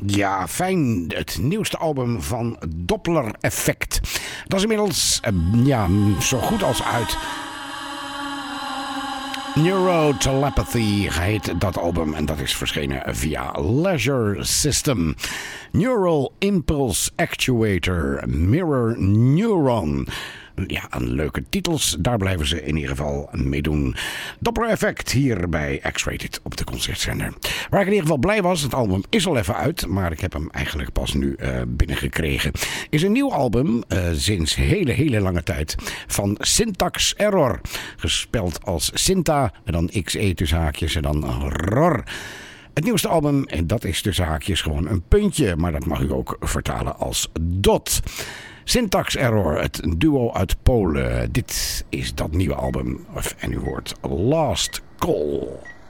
Ja, fijn. Het nieuwste album van Doppler Effect. Dat is inmiddels zo goed als uit. Neurotelepathy heet dat album en dat is verschenen via Leisure System. Neural Impulse Actuator, Mirror Neuron. Ja, aan leuke titels. Daar blijven ze in ieder geval mee doen. Doppler Effect hier bij X-Rated op de Concertzender. Waar ik in ieder geval blij was, het album is al even uit, maar ik heb hem eigenlijk pas nu binnengekregen. Is een nieuw album, sinds hele lange tijd, van Syntax Error. Gespeld als Synta, en dan XE tussen haakjes en dan ROR. Het nieuwste album, en dat is tussen haakjes gewoon een puntje, maar dat mag u ook vertalen als dot. Syntax Error, het duo uit Polen. Dit is dat nieuwe album. En u hoort Last Call.